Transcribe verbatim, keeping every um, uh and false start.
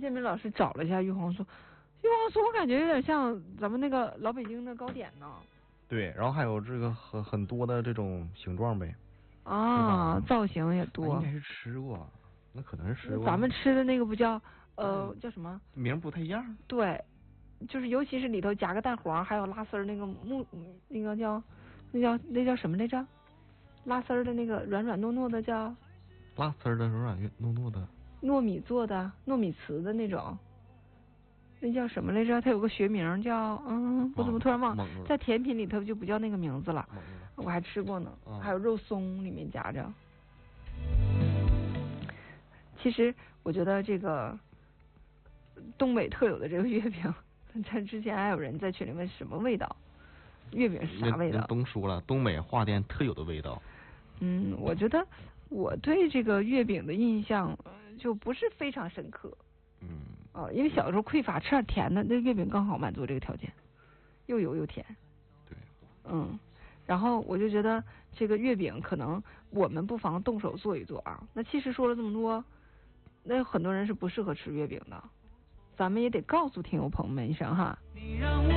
建明老师找了一下玉黄酥，玉黄酥我感觉有点像咱们那个老北京的糕点呢。 对，然后还有这个很很多的这种形状呗。 啊，造型也多。 应该是吃过，那可能是吃过。 咱们吃的那个不叫呃、嗯、叫什么？ 名不太一样。 对，就是尤其是里头夹个蛋黄，还有拉丝儿那个木那个叫那叫那叫什么来着？拉丝儿的那个软软糯糯的叫。 拉丝儿的软软糯糯的。 糯米做的，糯米糍的那种。那叫什么来着？它有个学名叫嗯，我怎么突然忘了？在甜品里头就不叫那个名字了。我还吃过呢，嗯、还有肉松里面夹着。其实我觉得这个东北特有的这个月饼，在之前还有人在群里问什么味道，月饼是啥味道？ 东说了，东北花店特有的味道。 嗯，我觉得我对这个月饼的印象就不是非常深刻。 嗯， 哦，因为小时候匮乏，吃点甜的，那月饼刚好满足这个条件，又油又甜。 对， 嗯，然后我就觉得这个月饼可能我们不妨动手做一做啊。那其实说了这么多，那很多人是不适合吃月饼的，咱们也得告诉听友朋友们一声哈。